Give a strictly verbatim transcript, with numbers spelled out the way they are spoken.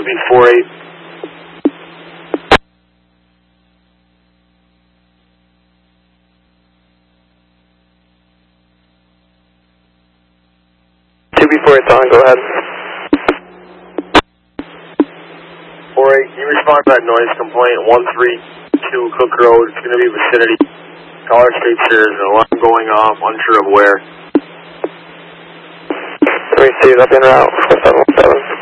two B four eight. two B four eight on, go ahead. four eight, can you respond to that noise complaint, one three two Cook Road, it's going to be vicinity. Caller states there's an alarm going off, unsure of where. three C, up en route, four seven one seven.